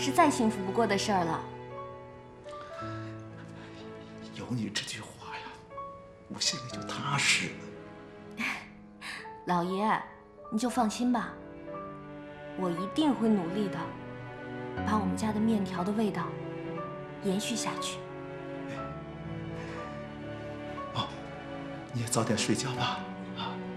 是再幸福不过的事儿了。 有你这句话呀，我心里就踏实了。 老爷，你就放心吧，我一定会努力的，把我们家的面条的味道延续下去。 哦，你也早点睡觉吧。